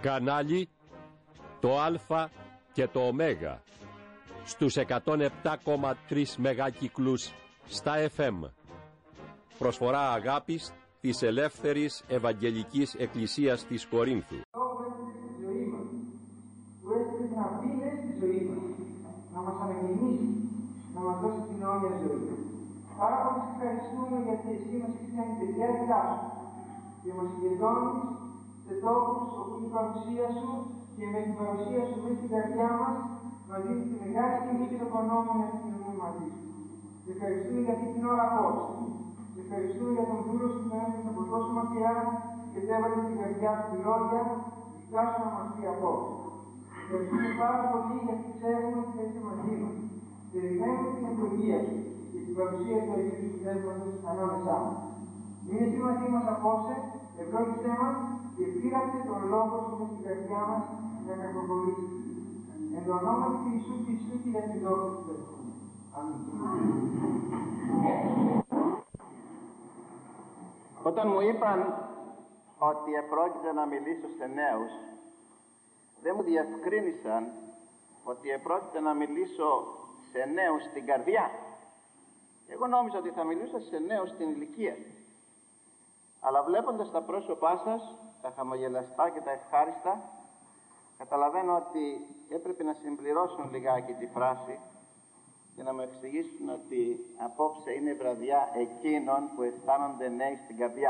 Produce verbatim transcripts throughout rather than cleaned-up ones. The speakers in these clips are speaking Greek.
Κανάλι το Α και το Ω στους εκατόν επτά κόμμα τρία μεγάκυκλους στα εφ εμ. Προσφορά αγάπης της Ελεύθερης Ευαγγελικής Εκκλησίας της Κορίνθου. Που έρχεται να μπει στη ζωή μας, να μας αναγεννήσει, να μας δώσει την αιώνια ζωή. Πάρα πολύ σε ευχαριστούμε γιατί εσύ μας έχεις κάνει παιδιά δικά σου και μας συγκεντρώνεις σε τόπους όπου είναι η παρουσία σου και με την παρουσία σου μέσα στην καρδιά μας μας δίνεις τη μεγάλη τιμή και το προνόμιο να επικοινωνούμε μαζί σου. Σε ευχαριστούμε για αυτή την ώρα απόψε. Σε ευχαριστούμε για τον δούλο σου που έφτασε από τόσο μακριά και έβαλε στην καρδιά του λόγια δικά σου να μας πει απόψε. Ευχαριστούμε πάρα πολύ γιατί ξέρουμε ότι θα είσαι μαζί μας. Περιμένουμε την ευλογία σου και την παρουσία του Αγίου του Πνεύματος ανάμεσά μας. Μείνε εσύ μαζί μας απόψε, ευλόγησέ μας και φύλαξε τον λόγο σου με στην καρδιά μας να κακοπολίσει. Εν το ονόμα του Ιησού Χριστού και για την δόξα του Θεού. Αμήν. Όταν μου είπαν ότι επρόκειται να μιλήσω σε νέους, δεν μου διευκρίνησαν ότι επρόκειται να μιλήσω σε νέους στην καρδιά. Εγώ νόμιζα ότι θα μιλούσα σε νέους στην ηλικία. Αλλά βλέποντας τα πρόσωπά σας, τα χαμογελαστά και τα ευχάριστα, καταλαβαίνω ότι έπρεπε να συμπληρώσουν λιγάκι τη φράση και να μου εξηγήσουν ότι απόψε είναι βραδιά εκείνων που αισθάνονται νέοι στην καρδιά.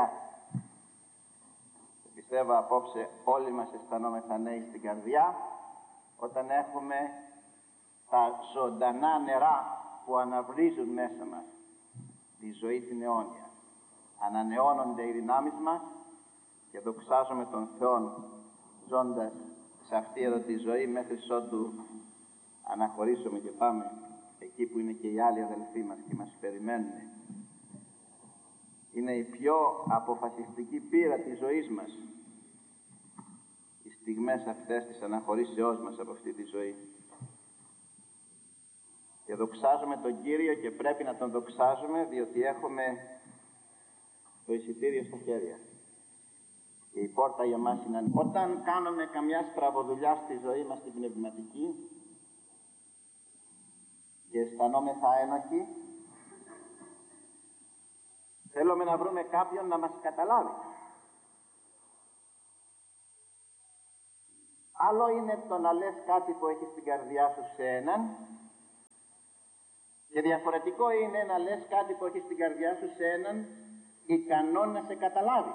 Πιστεύω απόψε όλοι μας αισθανόμεθα νέοι στην καρδιά όταν έχουμε τα ζωντανά νερά που αναβρίζουν μέσα μας τη ζωή την αιώνια. Ανανεώνονται οι δυνάμεις μας και δοξάζουμε τον Θεό ζώντας σε αυτή εδώ τη ζωή μέχρι ότου αναχωρήσουμε και πάμε εκεί που είναι και οι άλλοι αδελφοί μας και μας περιμένουν. Είναι η πιο αποφασιστική πείρα της ζωής μας οι στιγμές αυτές της αναχωρήσεώς μας από αυτή τη ζωή. Και δοξάζουμε τον Κύριο και πρέπει να τον δοξάζουμε διότι έχουμε το εισιτήριο στα χέρια και η πόρτα για μας είναι ανοιχτή. Όταν κάνουμε καμιά στραβοδουλειά στη ζωή μας την πνευματική και αισθανόμεθα ένοχοι, θέλουμε να βρούμε κάποιον να μας καταλάβει. Άλλο είναι το να λες κάτι που έχεις στην καρδιά σου σε έναν και διαφορετικό είναι να λες κάτι που έχεις στην καρδιά σου σε έναν ικανό να σε καταλάβει.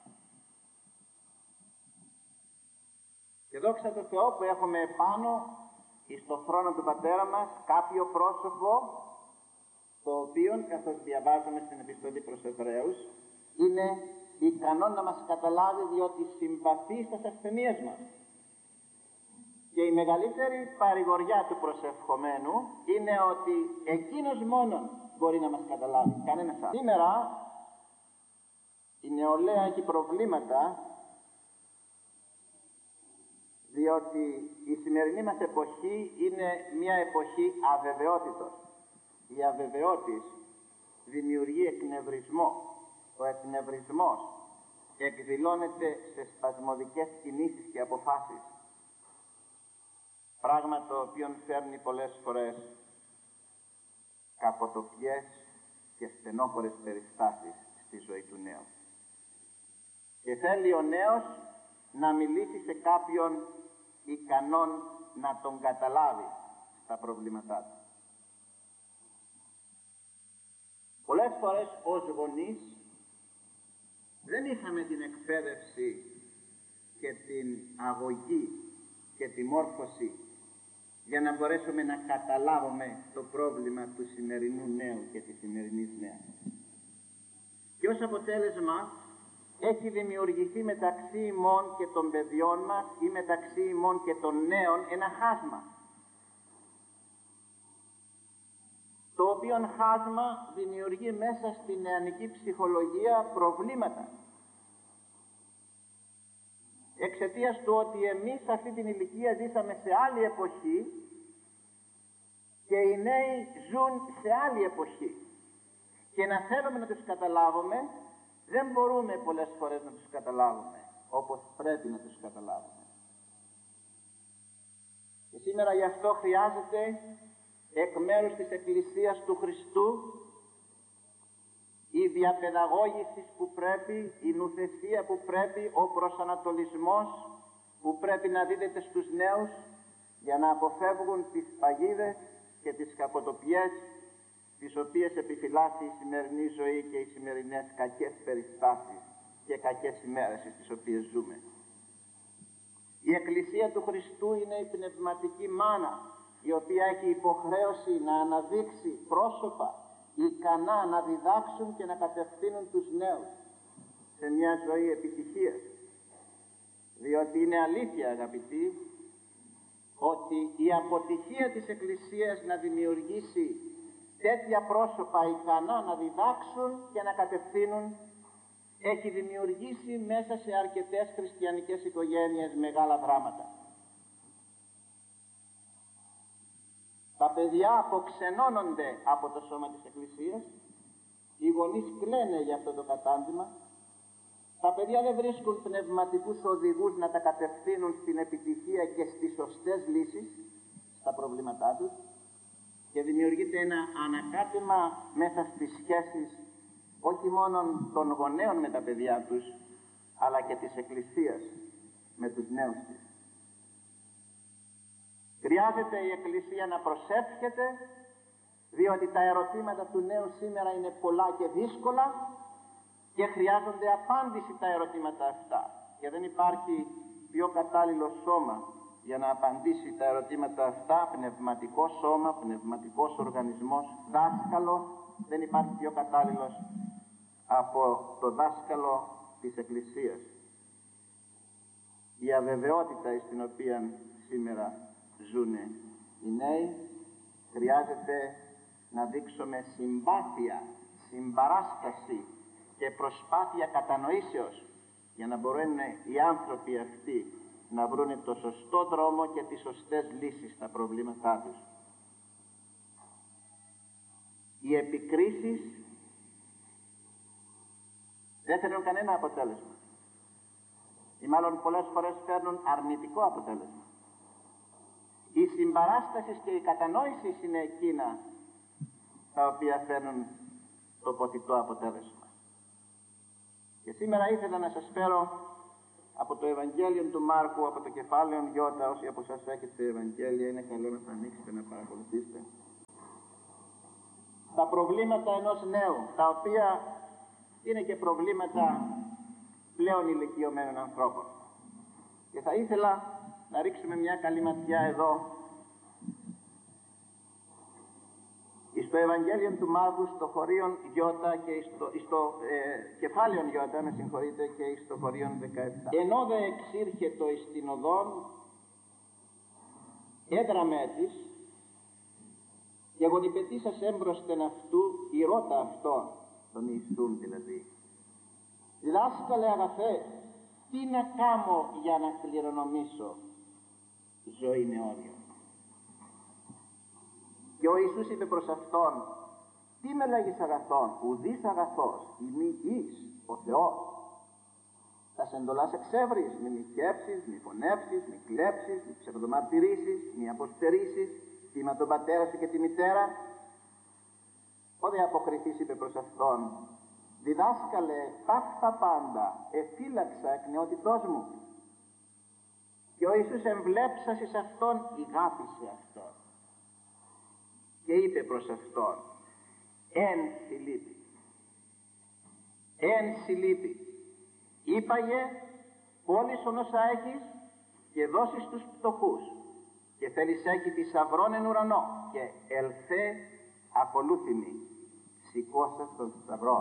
Και δόξα τω Θεώ που έχουμε επάνω στο θρόνο του Πατέρα μας κάποιο πρόσωπο το οποίο, καθώς διαβάζουμε στην επιστολή προς Εβραίους, είναι ικανό να μας καταλάβει διότι συμπαθεί στις ασθενείες μας. Και η μεγαλύτερη παρηγοριά του προσευχομένου είναι ότι εκείνος μόνον μπορεί να μας καταλάβει, κανένας άλλος. Σήμερα η νεολαία έχει προβλήματα διότι η σημερινή μας εποχή είναι μια εποχή αβεβαιότητος. Η αβεβαιότης δημιουργεί εκνευρισμό. Ο εκνευρισμός εκδηλώνεται σε σπασμωδικές κινήσεις και αποφάσεις. Πράγμα το οποίο φέρνει πολλές φορές καποτοπιές και στενόχωρες περιστάσεις στη ζωή του νέου. Και θέλει ο νέος να μιλήσει σε κάποιον ικανόν να τον καταλάβει στα προβλήματά του. Πολλές φορές ως γονείς δεν είχαμε την εκπαίδευση και την αγωγή και τη μόρφωση για να μπορέσουμε να καταλάβουμε το πρόβλημα του σημερινού νέου και της σημερινής νέας. Και ως αποτέλεσμα έχει δημιουργηθεί μεταξύ ημών και των παιδιών μας ή μεταξύ ημών και των νέων ένα χάσμα, το οποίο χάσμα δημιουργεί μέσα στη νεανική ψυχολογία προβλήματα εξαιτίας του ότι εμείς σε αυτή την ηλικία ζήσαμε σε άλλη εποχή και οι νέοι ζουν σε άλλη εποχή και να θέλουμε να τους καταλάβουμε δεν μπορούμε πολλές φορές να τους καταλάβουμε όπως πρέπει να τους καταλάβουμε. Και σήμερα γι' αυτό χρειάζεται εκ μέρους της Εκκλησίας του Χριστού η διαπαιδαγώγηση που πρέπει, η νουθεσία που πρέπει, ο προσανατολισμός που πρέπει να δίδεται στους νέους για να αποφεύγουν τις παγίδες και τις κακοτοπιές τις οποίες επιφυλάσσει η σημερινή ζωή και οι σημερινές κακές περιστάσεις και κακές ημέρες στις οποίες ζούμε. Η Εκκλησία του Χριστού είναι η πνευματική μάνα, η οποία έχει υποχρέωση να αναδείξει πρόσωπα ικανά να διδάξουν και να κατευθύνουν τους νέους σε μια ζωή επιτυχίας. Διότι είναι αλήθεια, αγαπητοί, ότι η αποτυχία της Εκκλησίας να δημιουργήσει τέτοια πρόσωπα ικανά να διδάξουν και να κατευθύνουν έχει δημιουργήσει μέσα σε αρκετές χριστιανικές οικογένειες μεγάλα δράματα. Τα παιδιά αποξενώνονται από το σώμα της Εκκλησίας, οι γονείς κλαίνε για αυτό το κατάντημα, τα παιδιά δεν βρίσκουν πνευματικούς οδηγούς να τα κατευθύνουν στην επιτυχία και στις σωστές λύσεις στα προβλήματά τους και δημιουργείται ένα ανακάτεμα μέσα στις σχέσεις όχι μόνο των γονέων με τα παιδιά τους, αλλά και της Εκκλησίας με τους νέους της. Χρειάζεται η Εκκλησία να προσεύχεται, διότι τα ερωτήματα του νέου σήμερα είναι πολλά και δύσκολα και χρειάζονται απάντηση τα ερωτήματα αυτά. Και δεν υπάρχει πιο κατάλληλο σώμα για να απαντήσει τα ερωτήματα αυτά, πνευματικό σώμα, πνευματικός οργανισμός, δάσκαλο, δεν υπάρχει πιο κατάλληλος από το δάσκαλο της Εκκλησίας. Η αβεβαιότητα στην οποία σήμερα ζουν οι νέοι, χρειάζεται να δείξουμε συμπάθεια, συμπαράσταση και προσπάθεια κατανοήσεως για να μπορούν οι άνθρωποι αυτοί να βρουν το σωστό δρόμο και τις σωστές λύσεις στα προβλήματά τους. Οι επικρίσεις δεν φέρνουν κανένα αποτέλεσμα ή μάλλον πολλές φορές φέρνουν αρνητικό αποτέλεσμα. Η συμπαράσταση και η κατανόηση είναι εκείνα τα οποία φέρνουν το ποθητό αποτέλεσμα. Και σήμερα ήθελα να σας φέρω από το Ευαγγέλιο του Μάρκου, από το κεφάλαιο Ι, όσοι από σας έχετε Ευαγγέλια, είναι καλό να τα ανοίξετε να παρακολουθήσετε. Τα προβλήματα ενός νέου, τα οποία είναι και προβλήματα πλέον ηλικιωμένων ανθρώπων. Και θα ήθελα να ρίξουμε μια καλή ματιά εδώ στο Ευαγγέλιο του Μάρκου, στο χωρίον Ι και στο, στο ε, κεφάλαιο Ι, με συγχωρείτε, και στο χωρίον δεκαεπτά. Ενώ δε εξήρχετο εις την οδόν, έδραμέ της, και γονιπετήσας έμπροσθεν αυτού, η ρώτα αυτόν, τον Ιησούν δηλαδή. Διδάσκαλε αγαθέ, τι να κάμω για να κληρονομήσω ζωή αιώνια. Και ο Ιησούς είπε προς αυτόν, τι με λέγεις αγαθόν, ουδείς αγαθός, η μη εις, ο Θεός. Θα σε εντολάς εξεύρεις, μη μοιχεύσεις, μη φωνεύσεις, μη κλέψεις, μη ψευδομαρτυρήσεις, μη αποστερήσεις, θύμα τον πατέρα σου και τη μητέρα. Ο δε αποκριθής είπε προς αυτόν, διδάσκαλε ταύτα πάντα, εφύλαξα εκ νεότητός μου. Και ο Ιησούς εμβλέψας εις αυτόν, ηγάπησε αυτόν. Και είπε προς αυτόν, εν συλλήπη, εν συλλήπη, είπαγε πώλησον όσα έχεις και δώσεις στους πτωχούς και θέλεις έχει θησαυρών εν ουρανό και ελθέ ακολούθημη, σηκώσας των θησαυρών.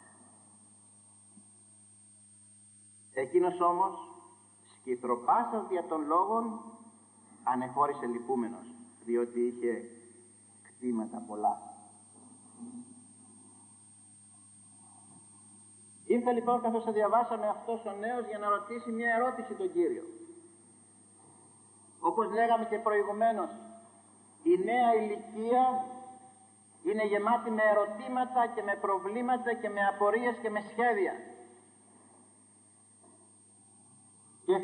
Εκείνος όμως σκυθροπάσας δια των λόγων ανεχώρησε λυπούμενος, διότι είχε κτήματα πολλά. Ήρθε λοιπόν, καθώς θα διαβάσαμε, αυτός ο νέος για να ρωτήσει μια ερώτηση τον Κύριο. Όπως λέγαμε και προηγουμένως, η νέα ηλικία είναι γεμάτη με ερωτήματα και με προβλήματα και με απορίες και με σχέδια. Και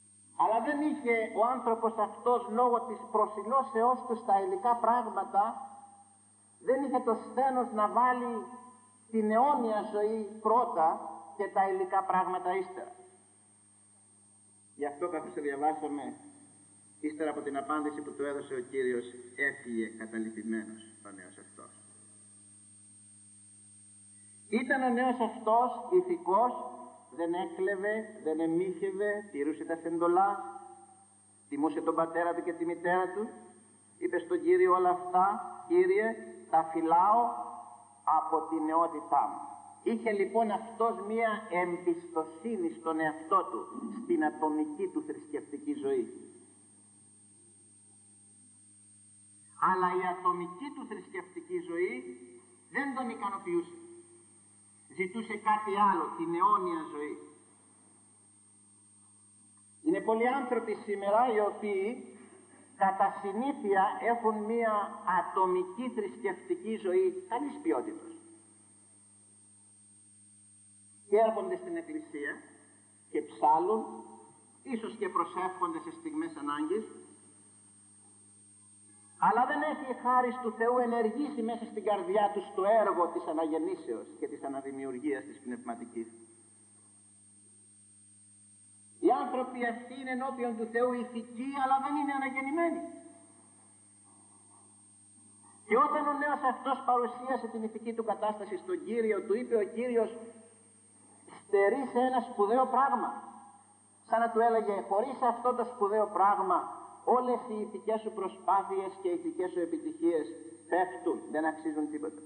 Αλλά δεν είχε ο άνθρωπος αυτός, λόγω της προσιλώσεώς του στα υλικά πράγματα, δεν είχε το σθένος να βάλει την αιώνια ζωή πρώτα και τα υλικά πράγματα ύστερα. Γι' αυτό, καθώς το διαβάσαμε, ύστερα από την απάντηση που του έδωσε ο Κύριος, έφυγε καταλυπημένος ο νέος αυτός. Ήταν ο νέος αυτός ηθικός, δεν έκλεβε, δεν εμίχευε, τηρούσε τα σεντολά, τιμούσε τον πατέρα του και τη μητέρα του, είπε στον Κύριο όλα αυτά, Κύριε, τα φυλάω από την νεότητά μου. Είχε λοιπόν αυτός μία εμπιστοσύνη στον εαυτό του, στην ατομική του θρησκευτική ζωή. Αλλά η ατομική του θρησκευτική ζωή δεν τον ικανοποιούσε. Ζητούσε κάτι άλλο, την αιώνια ζωή. Είναι πολλοί άνθρωποι σήμερα οι οποίοι κατά συνήθεια έχουν μία ατομική θρησκευτική ζωή καλής ποιότητας. Και έρχονται στην εκκλησία και ψάλλουν, ίσως και προσεύχονται σε στιγμές ανάγκης, αλλά δεν έχει η χάρις του Θεού ενεργήσει μέσα στην καρδιά του στο έργο της αναγεννήσεως και της αναδημιουργίας της πνευματικής. Οι άνθρωποι αυτοί είναι ενώπιον του Θεού ηθικοί, αλλά δεν είναι αναγεννημένοι. Και όταν ο νέος αυτός παρουσίασε την ηθική του κατάσταση στον Κύριο, του είπε ο Κύριος, στερείς ένα σπουδαίο πράγμα. Σαν να του έλεγε, χωρίς αυτό το σπουδαίο πράγμα, όλες οι ηθικές σου προσπάθειες και οι ηθικές σου επιτυχίες πέφτουν, δεν αξίζουν τίποτα.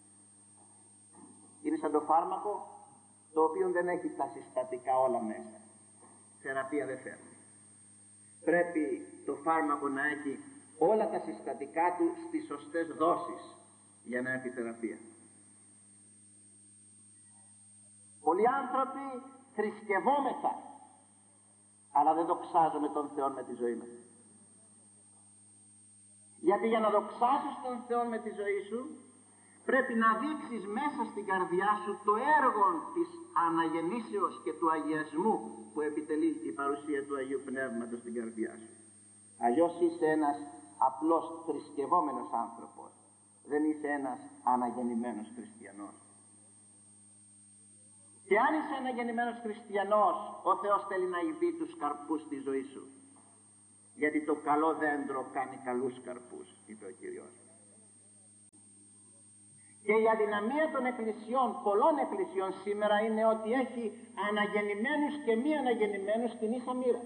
Είναι σαν το φάρμακο, το οποίο δεν έχει τα συστατικά όλα μέσα. Θεραπεία δεν φέρνει. Πρέπει το φάρμακο να έχει όλα τα συστατικά του στις σωστές δόσεις για να έχει θεραπεία. Πολλοί άνθρωποι θρησκευόμεθα, αλλά δεν δοξάζουμε τον Θεό με τη ζωή μας. Γιατί για να δοξάσεις τον Θεό με τη ζωή σου, πρέπει να δείξεις μέσα στην καρδιά σου το έργο της αναγεννήσεως και του αγιασμού που επιτελεί η παρουσία του Αγίου Πνεύματος στην καρδιά σου. Αλλιώς είσαι ένας απλός θρησκευόμενος άνθρωπος, δεν είσαι ένας αναγεννημένος χριστιανός. Και αν είσαι αναγεννημένος χριστιανός, ο Θεός θέλει να ειδεί τους καρπούς στη ζωή σου. Γιατί το καλό δέντρο κάνει καλούς καρπούς, είπε ο Κύριος. Και η αδυναμία των εκκλησιών, πολλών εκκλησιών σήμερα, είναι ότι έχει αναγεννημένους και μη αναγεννημένους στην ίσα μοίρα.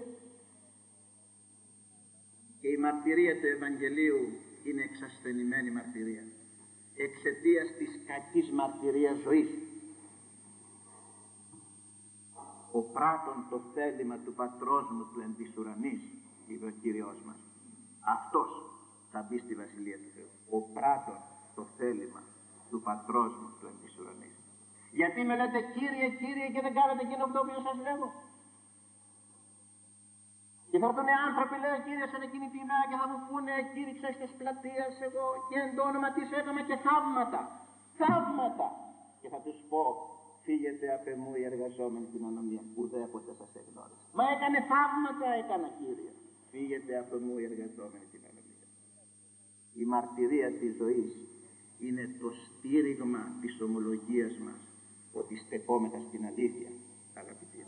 Και η μαρτυρία του Ευαγγελίου είναι εξασθενημένη μαρτυρία, εξαιτίας της κακής μαρτυρίας ζωής. Ο πράτων το θέλημα του πατρός μου του εν της ουρανής, είπε ο Κύριος μας. Αυτός θα μπει στη Βασιλεία του Θεού. Ο πράτων το θέλημα του πατρός μου του εν της ουρανής. Γιατί με λέτε Κύριε, Κύριε και δεν κάνετε εκείνο το οποίο σας λέγω? Και θα έρθουν άνθρωποι, λέει ο Κύριος, σε εκείνη τη μέρα και θα μου πούνε, κήρυξα στις πλατείες εγώ και εν το όνομα της έκανα και θαύματα. Θαύματα. Και θα τους πω, φύγετε απ' εμού οι εργαζόμενοι την ανομία, ουδέποτε σας εγνώρισα. Μα έκανε θαύματα, έκανα Κύριε. Φύγετε απ' εμού οι εργαζόμενοι την ανομία. Η μαρτυρία της ζωής είναι το στήριγμα της ομολογίας μας ότι στεκόμεθα στην αλήθεια, αγαπητοί.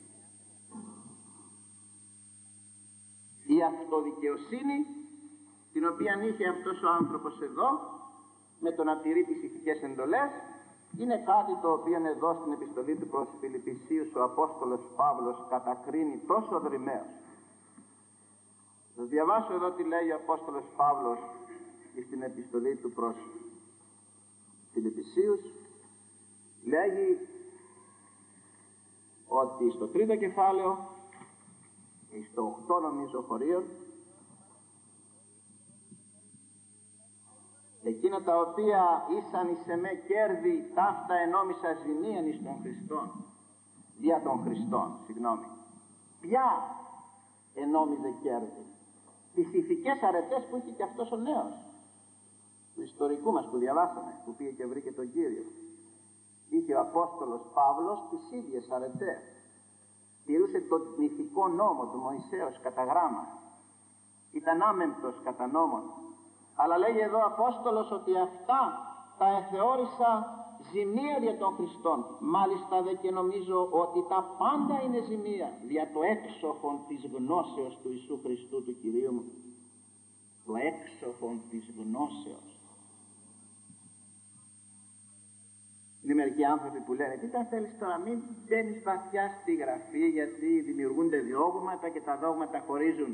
Η αυτοδικαιοσύνη την οποία είχε αυτός ο άνθρωπος εδώ, με το να τηρεί τις ηθικές εντολές, είναι κάτι το οποίο εδώ στην επιστολή του προς Φιλιππισίους ο Απόστολος Παύλος κατακρίνει τόσο δρυμαίως. Θα διαβάσω εδώ τι λέει ο Απόστολος Παύλος στην επιστολή του προς Φιλιππισίους. Λέγει ότι στο τρίτο κεφάλαιο ή στο οκτώ νομίζω χωρίων, εκείνα τα οποία ήσαν εις εμέ κέρδη, ταύτα ενόμισα ζημίαν εις των Χριστών, δια των Χριστών, συγγνώμη. Ποια ενόμιζε κέρδη? Τις ηθικές αρετές που είχε και αυτός ο νέος, του ιστορικού μας που διαβάσαμε, που πήγε και βρήκε τον Κύριο. Είχε ο Απόστολος Παύλος τις ίδιες αρετές. τηρούσε τον ηθικό νόμο του Μωυσέως κατά γράμμα. Ήταν άμεμπτος κατά νόμον. Αλλά λέγει εδώ ο Απόστολος ότι αυτά τα εθεώρησα ζημία δια των Χριστών. Μάλιστα δε και νομίζω ότι τα πάντα είναι ζημία δια το έξοχον της γνώσεως του Ιησού Χριστού του Κυρίου μου. Το έξοχον της γνώσεως. Είναι μερικοί άνθρωποι που λένε, τι τα θέλεις τώρα, μην μπαίνεις βαθιά στη Γραφή, γιατί δημιουργούνται δόγματα και τα δόγματα χωρίζουν.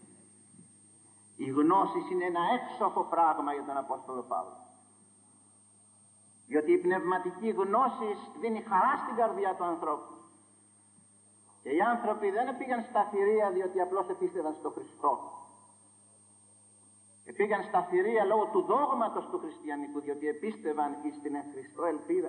Η γνώση είναι ένα έξοχο πράγμα για τον Απόστολο Παύλο. Διότι η πνευματική γνώση δίνει χαρά στην καρδιά του ανθρώπου. Και οι άνθρωποι δεν πήγαν στα θηρία διότι απλώς επίστευαν στο Χριστό. Πήγαν στα θηρία λόγω του δόγματος του χριστιανικού, διότι επίστευαν στην εν Χριστώ ελπίδα.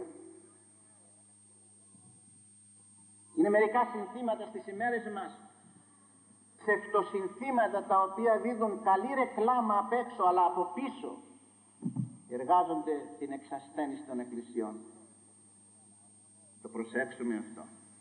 Είναι μερικά συνθήματα στις ημέρες μας, ψευτοσυνθήματα τα οποία δίδουν καλή ρεκλάμα απ' έξω, αλλά από πίσω εργάζονται την εξασθένιση των εκκλησιών. Το προσέξουμε αυτό.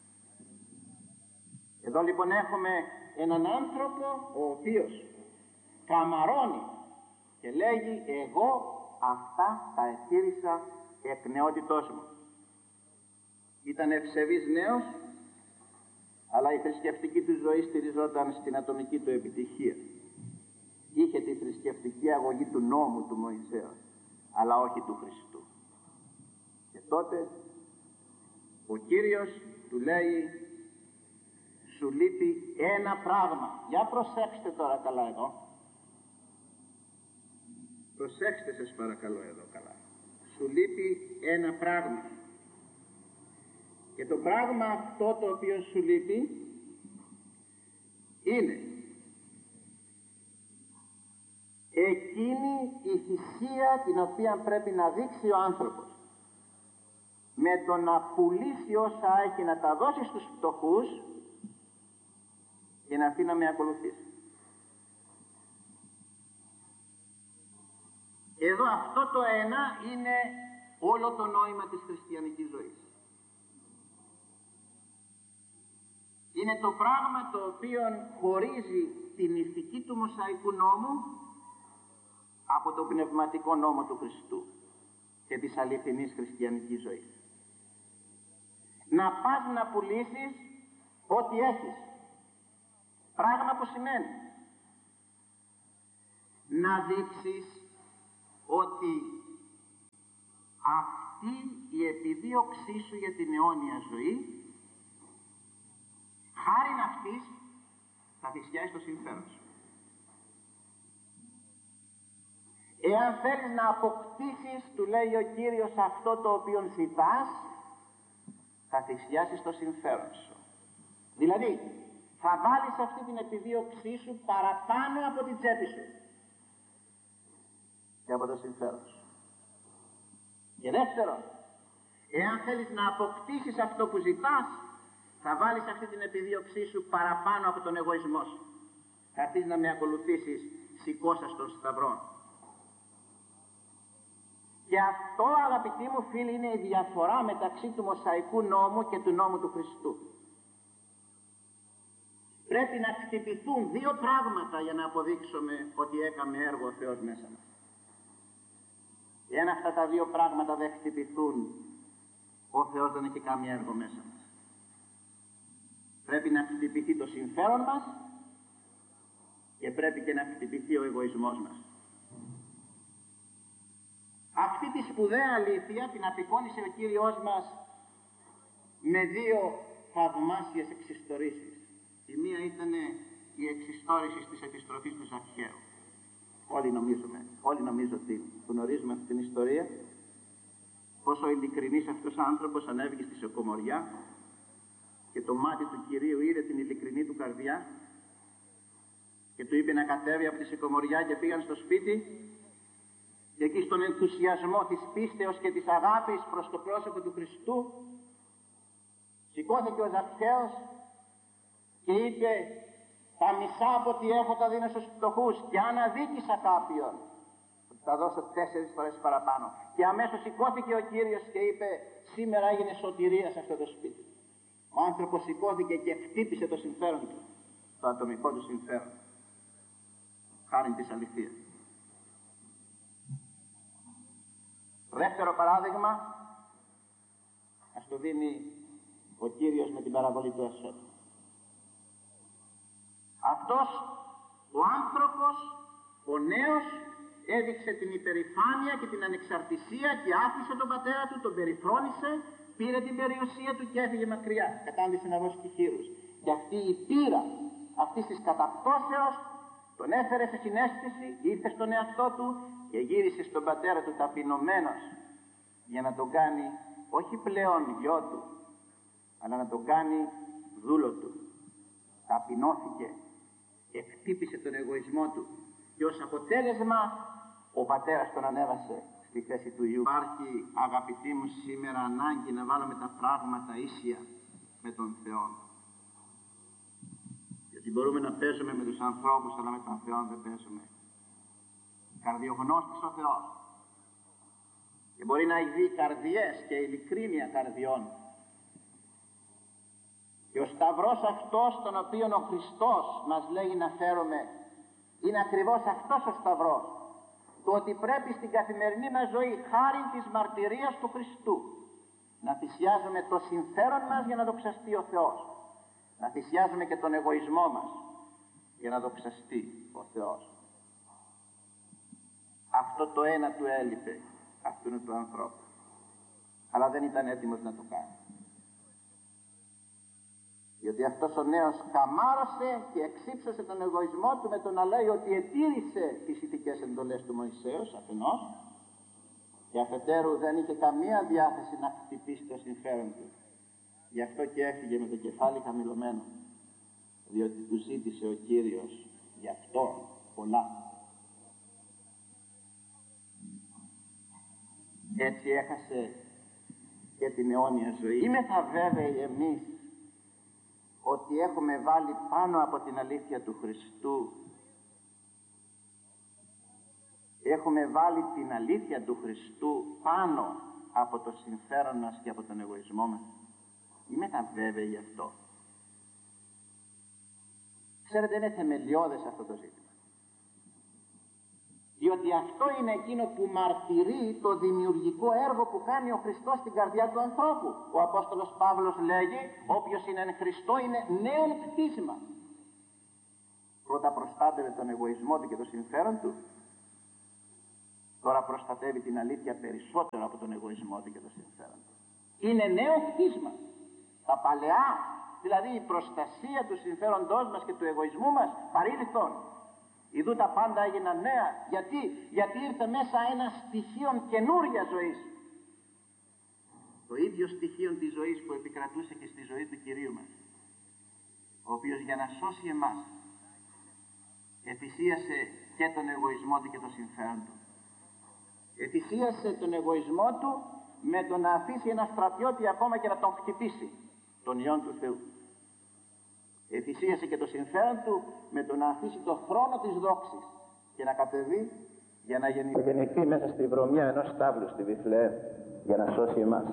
Εδώ λοιπόν έχουμε έναν άνθρωπο ο οποίος καμαρώνει και λέγει, εγώ αυτά τα εθύρισα εκ νεότητός μου. Ήταν ευσεβής νέος, αλλά η θρησκευτική του ζωή στηριζόταν στην ατομική του επιτυχία. Είχε τη θρησκευτική αγωγή του νόμου του Μωυσέως, αλλά όχι του Χριστού. Και τότε ο Κύριος του λέει, σου λείπει ένα πράγμα. Για προσέξτε τώρα καλά εδώ. Προσέξτε σας παρακαλώ εδώ καλά. Σου λείπει ένα πράγμα. Και το πράγμα αυτό το οποίο σου λείπει είναι εκείνη η θυσία την οποία πρέπει να δείξει ο άνθρωπος με το να πουλήσει όσα έχει, να τα δώσει στους φτωχούς και να έρθει να με ακολουθήσει. Εδώ αυτό το ένα είναι όλο το νόημα της χριστιανικής ζωής. Είναι το πράγμα το οποίο χωρίζει την ηθική του Μωσαϊκού νόμου από το πνευματικό νόμο του Χριστού και της αληθινής χριστιανικής ζωής. Να πας να πουλήσεις ό,τι έχεις. Πράγμα που σημαίνει να δείξεις ότι αυτή η επιδίωξή σου για την αιώνια ζωή, χάριν αυτής θα θυσιάσει το συμφέρον σου. Εάν θέλεις να αποκτήσεις, του λέει ο Κύριος, αυτό το οποίο ζητάς, θα θυσιάσεις το συμφέρον σου. Δηλαδή, θα βάλεις αυτή την επιδίωξή σου παραπάνω από την τσέπη σου και από το συμφέρον σου. Και δεύτερον, εάν θέλεις να αποκτήσεις αυτό που ζητάς, θα βάλεις αυτή την επιδίωξή σου παραπάνω από τον εγωισμό σου. Θα έρθεις να με ακολουθήσεις σηκώσας των σταυρών. Και αυτό, αγαπητοί μου φίλοι, είναι η διαφορά μεταξύ του Μωσαϊκού νόμου και του νόμου του Χριστού. Πρέπει να χτυπηθούν δύο πράγματα για να αποδείξουμε ότι έκαμε έργο ο Θεός μέσα μας. Εάν αυτά τα δύο πράγματα δεν χτυπηθούν, ο Θεός δεν έχει κάνει έργο μέσα μας. Πρέπει να χτυπηθεί το συμφέρον μας και πρέπει και να χτυπηθεί ο εγωισμός μας. Αυτή τη σπουδαία αλήθεια την απεικόνισε ο Κύριος μας με δύο θαυμάσιες εξιστορήσεις. Η μία ήταν η εξιστόρηση της επιστροφής του Ζακχαίου. Όλοι νομίζουμε, όλοι νομίζω ότι γνωρίζουμε αυτή την ιστορία. Πόσο ειλικρινής αυτός ο άνθρωπος ανέβηκε στη σοκομοριά και το μάτι του Κυρίου είδε την ειλικρινή του καρδιά και του είπε να κατέβει από τη σοκομοριά και πήγαν στο σπίτι. Και εκεί στον ενθουσιασμό της πίστεως και της αγάπης προς το πρόσωπο του Χριστού σηκώθηκε ο Ζακχαίος και είπε, τα μισά από ό,τι έχω τα δίνω στους φτωχούς, και αν αδίκησα κάποιον θα δώσω τέσσερις φορές παραπάνω. Και αμέσως σηκώθηκε ο Κύριος και είπε, σήμερα έγινε σωτηρία σε αυτό το σπίτι. Ο άνθρωπος σηκώθηκε και χτύπησε το συμφέρον του, το ατομικό του συμφέρον, χάριν της αληθείας. Δεύτερο παράδειγμα, ας το δίνει ο Κύριος με την παραβολή του Εσώτου. Αυτός ο άνθρωπος, ο νέος, έδειξε την υπερηφάνεια και την ανεξαρτησία και άφησε τον πατέρα του, τον περιφρόνησε, πήρε την περιουσία του και έφυγε μακριά, κατάντησε να δώσει χείρους. Και αυτή η πείρα αυτής της καταπτώσεως τον έφερε σε συναίσθηση, ήρθε στον εαυτό του και γύρισε στον πατέρα του ταπεινωμένος, για να τον κάνει όχι πλέον γιο του, αλλά να τον κάνει δούλο του. Ταπεινώθηκε και χτύπησε τον εγωισμό του και ως αποτέλεσμα ο πατέρας τον ανέβασε στη θέση του Υιού. Υπάρχει, αγαπητοί μου, σήμερα ανάγκη να βάλουμε τα πράγματα ίσια με τον Θεό. Γιατί μπορούμε να παίζουμε με τους ανθρώπους, αλλά με τον Θεό δεν παίζουμε. Καρδιογνώστης ο Θεός. Και μπορεί να ειδεί καρδιές και ειλικρίνεια καρδιών. Και ο σταυρός αυτός τον οποίο ο Χριστός μας λέει να φέρουμε, είναι ακριβώς αυτός ο σταυρός. Το ότι πρέπει στην καθημερινή μας ζωή, χάρη της μαρτυρίας του Χριστού, να θυσιάζουμε το συμφέρον μας για να δοξαστεί ο Θεός. Να θυσιάζουμε και τον εγωισμό μας για να δοξαστεί ο Θεός. Αυτό το ένα του έλειπε αυτού του ανθρώπου, αλλά δεν ήταν έτοιμος να το κάνει. Γιατί αυτός ο νέος καμάρωσε και εξύψωσε τον εγωισμό του με το να λέει ότι ετήρησε τις ηθικές εντολές του Μωυσέως αφενός, και αφετέρου δεν είχε καμία διάθεση να χτυπήσει το συμφέρον του. Γι' αυτό και έφυγε με το κεφάλι χαμηλωμένο, διότι του ζήτησε ο Κύριος γι' αυτό πολλά. Έτσι έχασε και την αιώνια ζωή. Είμαι θα βέβαιοι εμείς ότι έχουμε βάλει πάνω από την αλήθεια του Χριστού, έχουμε βάλει την αλήθεια του Χριστού πάνω από το συμφέρον μας και από τον εγωισμό μας. Είμαι θα βέβαιοι γι' αυτό. Ξέρετε, είναι θεμελιώδες αυτό το ζήτημα. Διότι αυτό είναι εκείνο που μαρτυρεί το δημιουργικό έργο που κάνει ο Χριστός στην καρδιά του ανθρώπου. Ο Απόστολος Παύλος λέγει, όποιος είναι εν Χριστώ είναι νέον κτίσμα. Πρώτα προστάτευε τον εγωισμό του και το συμφέρον του. Τώρα προστατεύει την αλήθεια περισσότερο από τον εγωισμό του και το συμφέρον του. Είναι νέο κτίσμα. Τα παλαιά, δηλαδή η προστασία του συμφέροντός μας και του εγωισμού μας, παρήλθον. Ιδού τα πάντα έγιναν νέα. Γιατί, γιατί ήρθε μέσα ένα στοιχείο καινούρια ζωής. Το ίδιο στοιχείο της ζωής που επικρατούσε και στη ζωή του Κυρίου μας. Ο οποίος για να σώσει εμάς εθυσίασε και τον εγωισμό του και το συμφέρον του. Εθυσίασε τον εγωισμό του με το να αφήσει ένα στρατιώτη ακόμα και να τον χτυπήσει, τον Υιόν του Θεού. Εθυσίασε και το συμφέρον του με το να αφήσει το θρόνο της δόξης και να κατεβεί για να γεννηθεί, γεννηθεί μέσα στη βρωμιά ενός στάβλου στη Βιθλεέμ για να σώσει εμάς.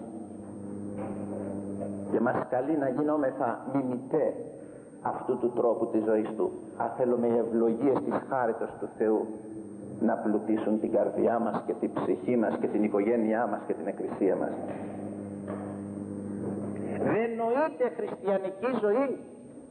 Και μας καλεί να γινόμεθα μιμητέ αυτού του τρόπου της ζωής του. Αν θέλουμε οι ευλογίες της χάριτος του Θεού να πλουτίσουν την καρδιά μας και την ψυχή μας και την οικογένειά μας και την εκκλησία μας. Δεν νοείται χριστιανική ζωή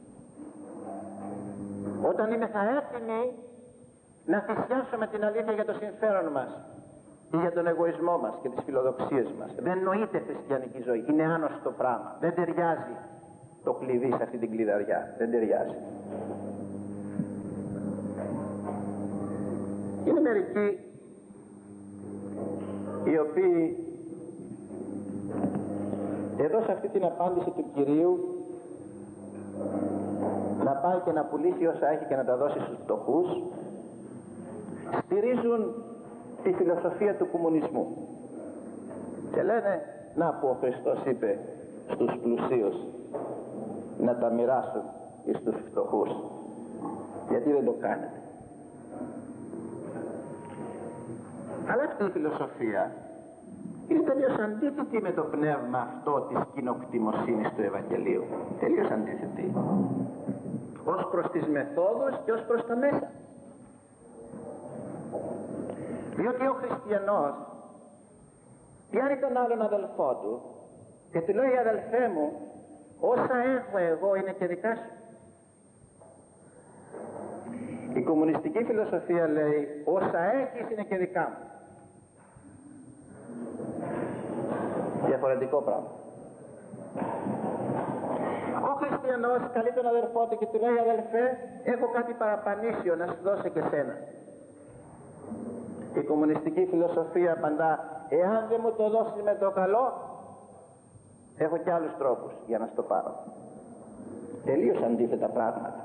όταν είμαι θα έτοιμοι να θυσιάσουμε την αλήθεια για το συμφέρον μας ή για τον εγωισμό μας και τις φιλοδοξίες μας. Δεν νοείται χριστιανική ζωή. Είναι άνοστο πράγμα. Δεν ταιριάζει το κλειδί σε αυτή την κλειδαριά. Δεν ταιριάζει. Είναι μερικοί οι οποίοι εδώ σε αυτή την απάντηση του Κυρίου να πάει και να πουλήσει όσα έχει και να τα δώσει στους φτωχούς, στηρίζουν τη φιλοσοφία του κομμουνισμού και λένε να που ο Χριστός είπε στους πλουσίους να τα μοιράσουν εις τους φτωχούς. Γιατί δεν το κάνετε? Αλλά αυτή η φιλοσοφία είναι τελείως αντίθετη με το πνεύμα αυτό της κοινοκτημοσύνης του Ευαγγελίου. Τελείως αντίθετη. Ως προς τις μεθόδους και ως προς τα μέσα. Διότι ο χριστιανός πιάνει τον άλλον αδελφό του και του λέει, αδελφέ μου, όσα έχω εγώ είναι και δικά σου. Η κομμουνιστική φιλοσοφία λέει, όσα έχεις είναι και δικά μου. Διαφορετικό πράγμα. Ο χριστιανός καλεί τον αδελφό του και του λέει, αδελφέ, έχω κάτι παραπανήσιο να σου δώσω και σένα. Η κομμουνιστική φιλοσοφία απαντά, εάν δεν μου το δώσεις με το καλό, έχω και άλλους τρόπους για να στο πάρω. Τελείως αντίθετα πράγματα.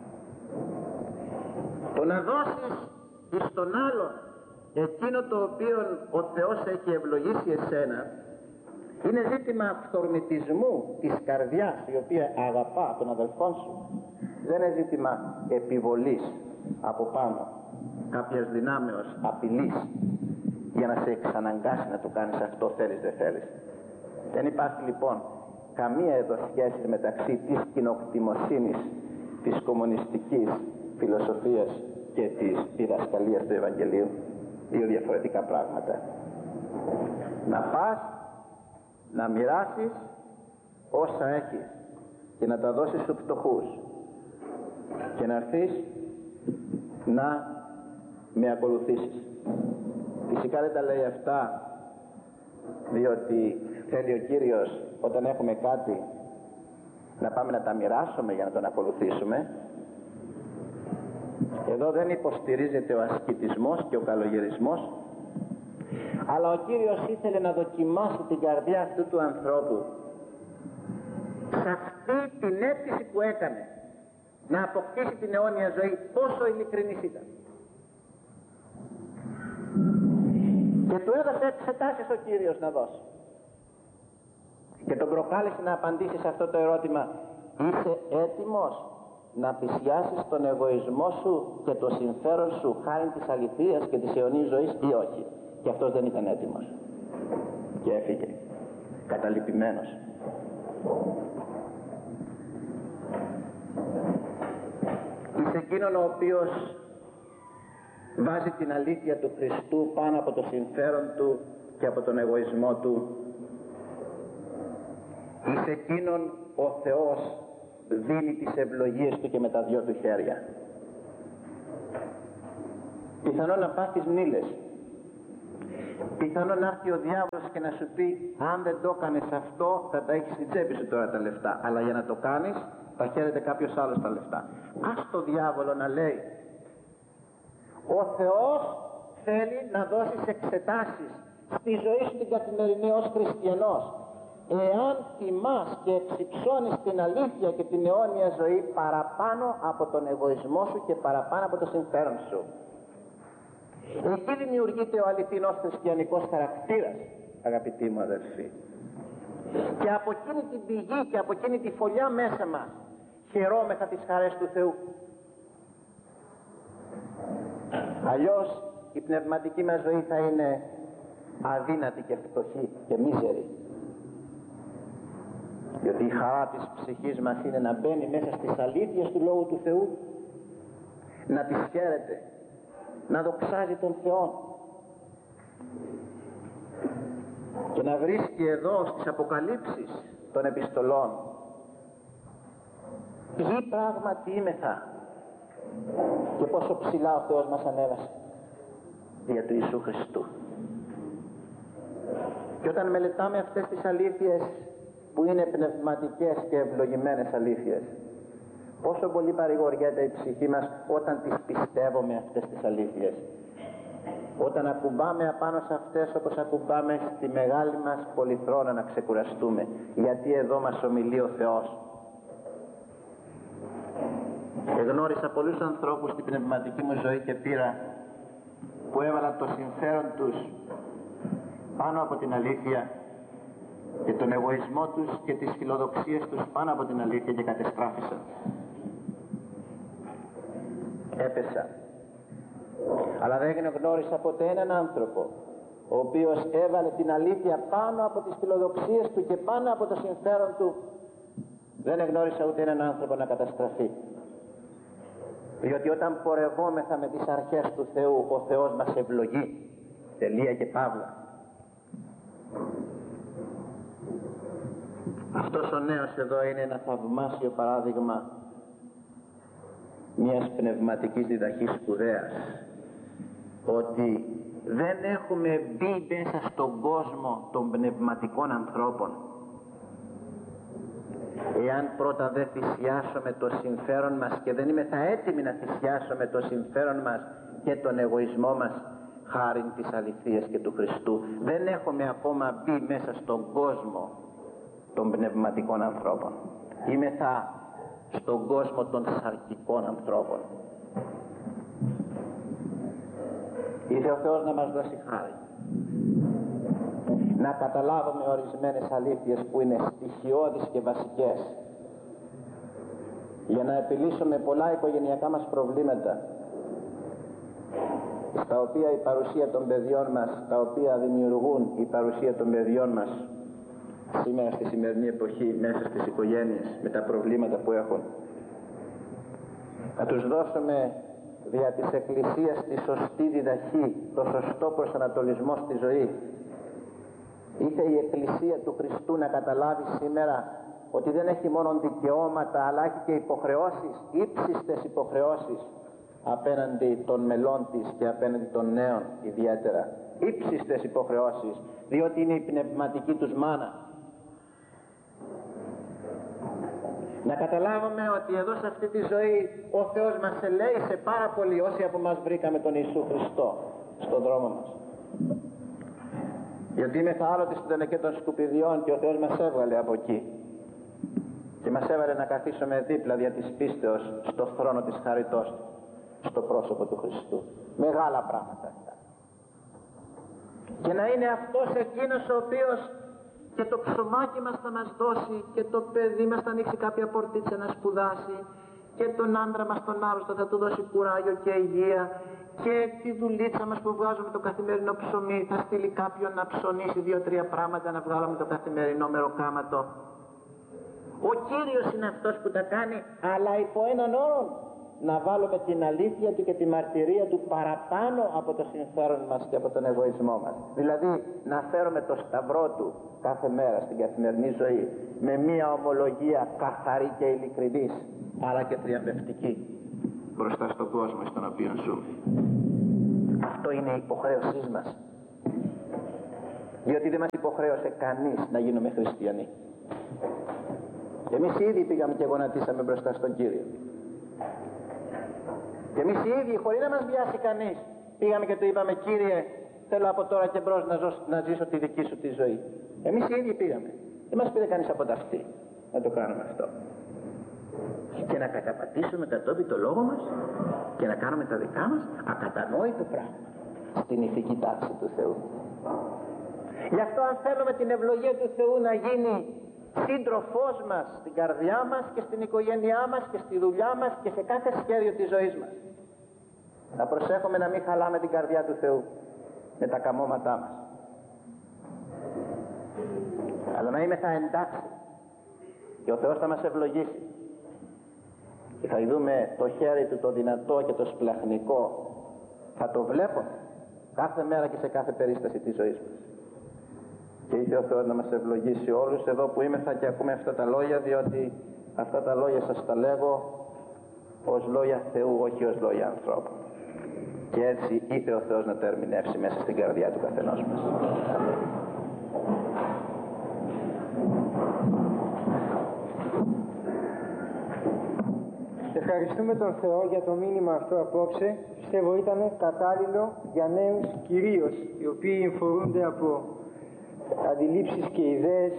Το να δώσεις στον άλλον εκείνο το οποίο ο Θεός έχει ευλογήσει εσένα είναι ζήτημα αυθορμητισμού της καρδιάς, η οποία αγαπά τον αδελφόν σου. Δεν είναι ζήτημα επιβολής από πάνω, κάποιας δυνάμεως απειλής για να σε εξαναγκάσει να το κάνεις αυτό, θέλεις δεν θέλεις. Δεν υπάρχει λοιπόν καμία εδώ σχέση μεταξύ της κοινοκτημοσύνης της κομμουνιστικής φιλοσοφίας και της διδασκαλίας του Ευαγγελίου. Δύο διαφορετικά πράγματα. Να πας να μοιράσεις όσα έχεις και να τα δώσεις στους φτωχούς και να έρθεις να με ακολουθήσεις. Φυσικά δεν τα λέει αυτά διότι θέλει ο Κύριος όταν έχουμε κάτι να πάμε να τα μοιράσουμε για να τον ακολουθήσουμε. Εδώ δεν υποστηρίζεται ο ασκητισμός και ο καλογερισμός, αλλά ο Κύριος ήθελε να δοκιμάσει την καρδιά αυτού του ανθρώπου σε αυτή την αίτηση που έκανε να αποκτήσει την αιώνια ζωή, πόσο ειλικρινής ήταν. Και του έδωσε εξετάσεις ο Κύριος να δώσει και τον προκάλεσε να απαντήσει σε αυτό το ερώτημα, είσαι έτοιμος να θυσιάσεις τον εγωισμό σου και το συμφέρον σου χάριν της αληθείας και της αιωνής ζωής ή όχι? Και αυτός δεν ήταν έτοιμος και έφυγε καταλυπημένος. Είσαι εκείνον ο οποίος βάζει την αλήθεια του Χριστού πάνω από το συμφέρον του και από τον εγωισμό του. Είσαι εκείνον ο Θεός δίνει τις ευλογίες του και με τα δυο του χέρια. Πιθανόν να πας τις μνήλες, πιθανόν να έρθει ο διάβολος και να σου πει, αν δεν το κάνεις αυτό θα τα έχεις στην τσέπη σου τώρα τα λεφτά, αλλά για να το κάνεις θα χαίρεται κάποιος άλλος τα λεφτά. Ας το διάβολο να λέει, ο Θεός θέλει να δώσεις εξετάσεις στη ζωή σου την καθημερινή ως χριστιανός. Εάν τιμάς και εξυψώνεις την αλήθεια και την αιώνια ζωή παραπάνω από τον εγωισμό σου και παραπάνω από το συμφέρον σου, εκεί δημιουργείται ο αληθινός χριστιανικός χαρακτήρας, αγαπητοί μου αδελφοί. Και από εκείνη την πηγή και από εκείνη τη φωλιά μέσα μας χαιρόμεθα τις χαρές του Θεού. Αλλιώς η πνευματική μας ζωή θα είναι αδύνατη και φτωχή και μίζερη. Διότι η χαρά της ψυχής μας είναι να μπαίνει μέσα στις αλήθειες του Λόγου του Θεού, να τις χαίρεται, να δοξάζει τον Θεό και να βρίσκει εδώ στις αποκαλύψεις των επιστολών ποιοι πράγματι είμεθα και πόσο ψηλά ο Θεός μας ανέβασε δια του Ιησού Χριστού. Και όταν μελετάμε αυτές τις αλήθειες που είναι πνευματικές και ευλογημένες αλήθειες, πόσο πολύ παρηγοριέται η ψυχή μας όταν τις πιστεύουμε αυτές τις αλήθειες, όταν ακουμπάμε απάνω σε αυτές όπως ακουμπάμε στη μεγάλη μας πολυθρόνα να ξεκουραστούμε, γιατί εδώ μας ομιλεί ο Θεός. Εγνώρισα πολλούς ανθρώπους στην πνευματική μου ζωή και πείρα που έβαλαν το συμφέρον τους πάνω από την αλήθεια και τον εγωισμό τους και τις φιλοδοξίες τους πάνω από την αλήθεια και κατεστράφησαν. Έπεσα. Αλλά δεν γνώρισα ποτέ έναν άνθρωπο ο οποίος έβαλε την αλήθεια πάνω από τις φιλοδοξίες του και πάνω από το συμφέρον του, δεν εγνώρισα ούτε έναν άνθρωπο να καταστραφεί. Διότι όταν πορευόμεθα με τις αρχές του Θεού, ο Θεός μας ευλογεί. Τελεία και παύλα. Αυτός ο νέος εδώ είναι ένα θαυμάσιο παράδειγμα μιας πνευματικής διδαχής σπουδαίας, ότι δεν έχουμε μπει μέσα στον κόσμο των πνευματικών ανθρώπων εάν πρώτα δεν θυσιάσουμε το συμφέρον μας, και δεν είμαι θα έτοιμοι να θυσιάσουμε το συμφέρον μας και τον εγωισμό μας χάριν της αληθείας και του Χριστού. Δεν έχουμε ακόμα μπει μέσα στον κόσμο των πνευματικών ανθρώπων. Είμαι θα στον κόσμο των σαρκικών ανθρώπων. Ήρθε ο Θεός να μας δώσει χάρη, να καταλάβουμε ορισμένες αλήθειες που είναι στοιχειώδεις και βασικές, για να επιλύσουμε πολλά οικογενειακά μας προβλήματα, στα οποία η παρουσία των παιδιών μας, τα οποία δημιουργούν η παρουσία των παιδιών μας σήμερα στη σημερινή εποχή μέσα στις οικογένειες, με τα προβλήματα που έχουν, να τους δώσουμε δια της Εκκλησίας τη σωστή διδαχή, το σωστό προσανατολισμό στη ζωή. Ήρθε η Εκκλησία του Χριστού να καταλάβει σήμερα ότι δεν έχει μόνο δικαιώματα, αλλά έχει και υποχρεώσεις, ύψιστες υποχρεώσεις απέναντι των μελών της και απέναντι των νέων ιδιαίτερα. Ύψιστες υποχρεώσεις, διότι είναι η πνευματική τους μάνα. Να καταλάβουμε ότι εδώ σε αυτή τη ζωή ο Θεός μας ελέησε πάρα πολύ, όσοι από μας βρήκαμε τον Ιησού Χριστό στον δρόμο μας. Γιατί είμαι θα άλλοτε στην τενεκέ των σκουπιδιών και ο Θεός μας έβγαλε από εκεί και μας έβαλε να καθίσουμε δίπλα δια της πίστεως στο θρόνο της χαριτός του, στο πρόσωπο του Χριστού. Μεγάλα πράγματα αυτά. Και να είναι αυτός εκείνος ο οποίος και το ψωμάκι μας θα μας δώσει, και το παιδί μας θα ανοίξει κάποια πορτίτσα να σπουδάσει, και τον άντρα μας τον άρρωστο θα του δώσει κουράγιο και υγεία, και τη δουλίτσα μας που βγάζουμε το καθημερινό ψωμί θα στείλει κάποιον να ψωνίσει δύο-τρία πράγματα να βγάλουμε το καθημερινό μεροκάματο. Ο Κύριος είναι αυτός που τα κάνει, αλλά υπό έναν όρο, να βάλουμε την αλήθεια του και τη μαρτυρία του παραπάνω από το συμφέρον μας και από τον εγωισμό μας. Δηλαδή να φέρουμε το σταυρό του κάθε μέρα στην καθημερινή ζωή με μία ομολογία καθαρή και ειλικρινής, αλλά και θριαμβευτική μπροστά στον κόσμο στον οποίο ζούμε. Αυτό είναι η υποχρέωσή μας, διότι δεν μας υποχρέωσε κανείς να γίνουμε χριστιανοί. Εμείς ήδη πήγαμε και γονατίσαμε μπροστά στον Κύριο. Και εμείς οι ίδιοι, χωρίς να μας βιάσει κανείς, πήγαμε και του είπαμε: Κύριε, θέλω από τώρα και μπρος να, ζω, να ζήσω τη δική σου τη ζωή. Εμείς οι ίδιοι πήγαμε. Δεν μας πήρε κανείς από ταυτή να το κάνουμε αυτό. Και να καταπατήσουμε κατόπιν το λόγο μας και να κάνουμε τα δικά μας ακατανόητο πράγμα στην ηθική τάξη του Θεού. Γι' αυτό, αν θέλουμε την ευλογία του Θεού να γίνει σύντροφός μας στην καρδιά μας και στην οικογένειά μας και στη δουλειά μας και σε κάθε σχέδιο της ζωής μας, να προσέχουμε να μην χαλάμε την καρδιά του Θεού με τα καμώματά μας, αλλά να είμαστε εντάξει, και ο Θεός θα μας ευλογήσει και θα δούμε το χέρι του το δυνατό και το σπλαχνικό, θα το βλέπουμε κάθε μέρα και σε κάθε περίσταση της ζωής μας. Και ήθελε ο Θεός να μας ευλογήσει όλους εδώ που είμεθα και ακούμε αυτά τα λόγια, διότι αυτά τα λόγια σας τα λέγω ως λόγια Θεού, όχι ως λόγια ανθρώπου. Και έτσι ήθελε ο Θεός να τα ερμηνεύσει μέσα στην καρδιά του καθενός μας. Ευχαριστούμε τον Θεό για το μήνυμα αυτό απόψε. Πιστεύω ήταν κατάλληλο για νέους κυρίως, οι οποίοι εμφορούνται από αντιλήψεις και ιδέες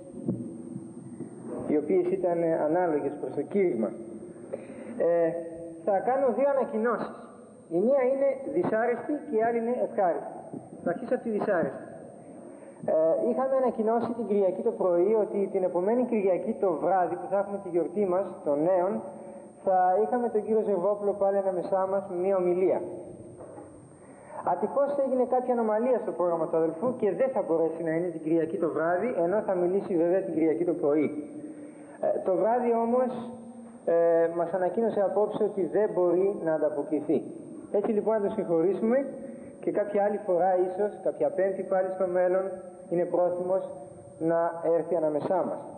οι οποίες ήταν ανάλογες προς το κήρυγμα. Ε, θα κάνω δύο ανακοινώσεις. Η μία είναι δυσάρεστη και η άλλη είναι ευχάριστη. Θα αρχίσω από τη δυσάρεστη. Ε, είχαμε ανακοινώσει την Κυριακή το πρωί ότι την επομένη Κυριακή το βράδυ που θα έχουμε τη γιορτή μας των νέων, θα είχαμε τον κύριο Ζερβόπουλο πάλι ανάμεσά μας με μια ομιλία. Ατυχώς έγινε κάποια ανομαλία στο πρόγραμμα του αδελφού και δεν θα μπορέσει να είναι την Κυριακή το βράδυ, ενώ θα μιλήσει βέβαια την Κυριακή το πρωί. Ε, το βράδυ όμως ε, μας ανακοίνωσε απόψε ότι δεν μπορεί να ανταποκριθεί. Έτσι λοιπόν να τον συγχωρήσουμε και κάποια άλλη φορά ίσως, κάποια πέμπτη πάλι στο μέλλον, είναι πρόθυμος να έρθει ανάμεσά μας.